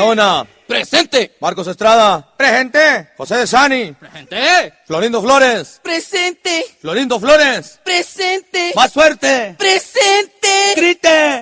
Gaona. Presente. Marcos Estrada. Presente. José de Sani. Presente. Florindo Flores. Presente. Florindo Flores. Presente. Más fuerte. Presente. Grite.